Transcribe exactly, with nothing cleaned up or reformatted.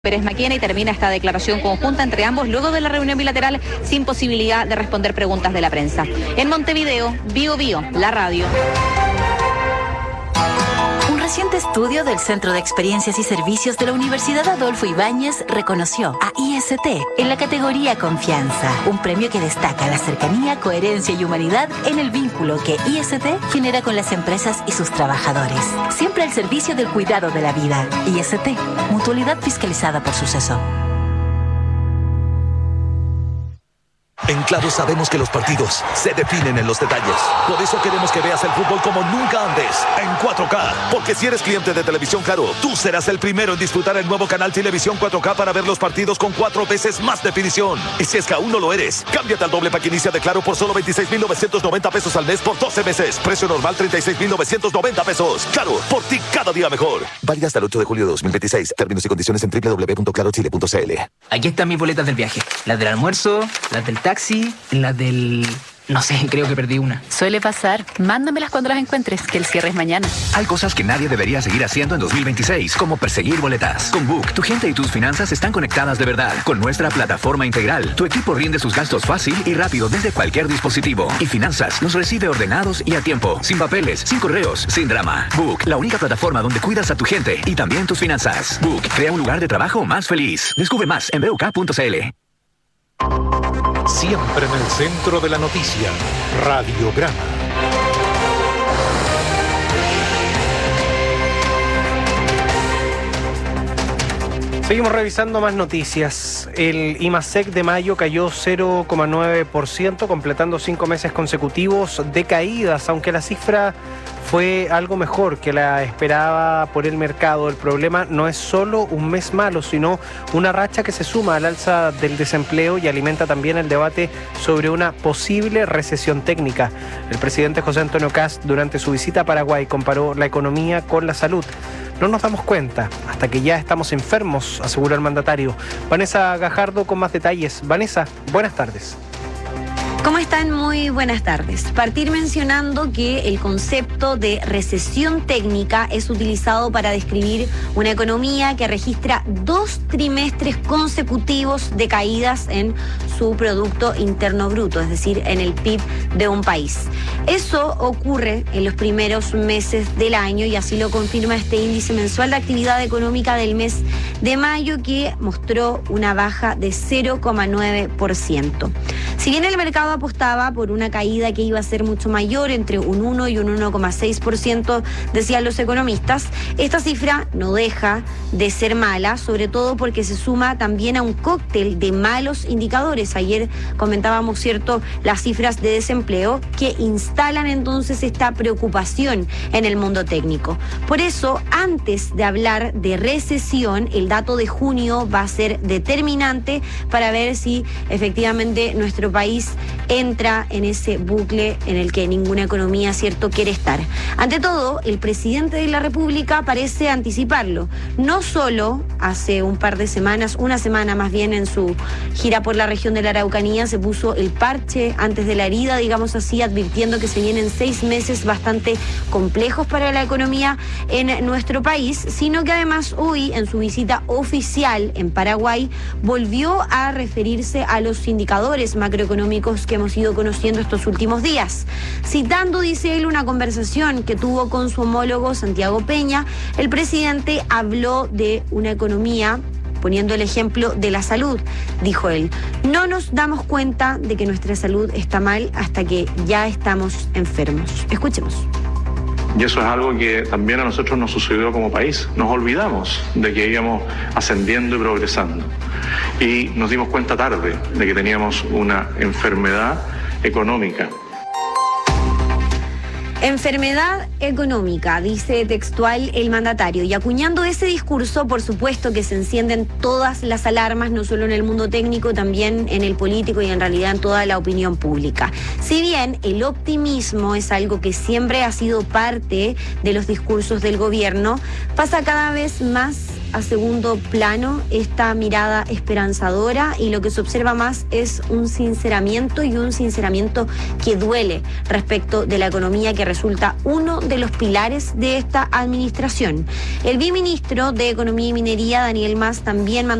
Pérez Maquena y termina esta declaración conjunta entre ambos luego de la reunión bilateral sin posibilidad de responder preguntas de la prensa. En Montevideo, Bio Bio, la radio. Un reciente estudio del Centro de Experiencias y Servicios de la Universidad Adolfo Ibáñez reconoció a I S T en la categoría Confianza, un premio que destaca la cercanía, coherencia y humanidad en el vínculo que I S T genera con las empresas y sus trabajadores. Siempre al servicio del cuidado de la vida. I S T, mutualidad fiscalizada por Suceso. En Claro sabemos que los partidos se definen en los detalles. Por eso queremos que veas el fútbol como nunca antes, en cuatro K. Porque si eres cliente de Televisión Claro, tú serás el primero en disfrutar el nuevo canal Televisión cuatro K para ver los partidos con cuatro veces más definición. Y si es que aún no lo eres, cámbiate al doble pack inicia de Claro por solo veintiséis mil novecientos noventa pesos al mes por doce meses. Precio normal treinta y seis mil novecientos noventa pesos. Claro, por ti cada día mejor. Válida hasta el ocho de julio de dos mil veintiséis. Términos y condiciones en doble u doble u doble u punto claro chile punto c l. Aquí están mis boletas del viaje. Las del almuerzo, las del taxi, las del... no sé, creo que perdí una. Suele pasar. Mándamelas cuando las encuentres, que el cierre es mañana. Hay cosas que nadie debería seguir haciendo en dos mil veintiséis, como perseguir boletas. Con Book, tu gente y tus finanzas están conectadas de verdad. Con nuestra plataforma integral, tu equipo rinde sus gastos fácil y rápido desde cualquier dispositivo. Y Finanzas los recibe ordenados y a tiempo, sin papeles, sin correos, sin drama. Book, la única plataforma donde cuidas a tu gente y también tus finanzas. Book, crea un lugar de trabajo más feliz. Descubre más en b u k punto c l. Siempre en el centro de la noticia, Radiograma. Seguimos revisando más noticias. El IMASEC de mayo cayó cero coma nueve por ciento, completando cinco meses consecutivos de caídas, aunque la cifra fue algo mejor que la esperaba por el mercado. El problema no es solo un mes malo, sino una racha que se suma al alza del desempleo y alimenta también el debate sobre una posible recesión técnica. El presidente José Antonio Kast, durante su visita a Paraguay, comparó la economía con la salud. No nos damos cuenta hasta que ya estamos enfermos, aseguró el mandatario. Vanessa Gajardo con más detalles. Vanessa, buenas tardes. ¿Cómo están? Muy buenas tardes. Partir mencionando que el concepto de recesión técnica es utilizado para describir una economía que registra dos trimestres consecutivos de caídas en su Producto Interno Bruto, es decir, en el P I B de un país. Eso ocurre en los primeros meses del año y así lo confirma este índice mensual de actividad económica del mes de mayo, que mostró una baja de cero coma nueve por ciento. Si bien el mercado apostaba por una caída que iba a ser mucho mayor, entre un uno y un uno coma seis por ciento, decían los economistas, esta cifra no deja de ser mala, sobre todo porque se suma también a un cóctel de malos indicadores. Ayer comentábamos, cierto, las cifras de desempleo que instalan entonces esta preocupación en el mundo técnico. Por eso, antes de hablar de recesión, el dato de junio va a ser determinante para ver si efectivamente nuestro país entra en ese bucle en el que ninguna economía, cierto, quiere estar. Ante todo, el presidente de la República parece anticiparlo. No solo hace un par de semanas, una semana más bien, en su gira por la región de la Araucanía, se puso el parche antes de la herida, digamos así, advirtiendo que se vienen seis meses bastante complejos para la economía en nuestro país, sino que además hoy, en su visita oficial en Paraguay, volvió a referirse a los indicadores macroeconómicos que hemos ido conociendo estos últimos días. Citando, dice él, una conversación que tuvo con su homólogo Santiago Peña, el presidente habló de una economía, poniendo el ejemplo de la salud. Dijo él, no nos damos cuenta de que nuestra salud está mal hasta que ya estamos enfermos. Escuchemos. Y eso es algo que también a nosotros nos sucedió como país. Nos olvidamos de que íbamos ascendiendo y progresando. Y nos dimos cuenta tarde de que teníamos una enfermedad económica. Enfermedad económica, dice textual el mandatario, y acuñando ese discurso, por supuesto que se encienden todas las alarmas, no solo en el mundo técnico, también en el político y en realidad en toda la opinión pública. Si bien el optimismo es algo que siempre ha sido parte de los discursos del gobierno, pasa cada vez más a segundo plano esta mirada esperanzadora y lo que se observa más es un sinceramiento y un sinceramiento que duele respecto de la economía, que resulta uno de los pilares de esta administración. El viceministro de Economía y Minería, Daniel Mas, también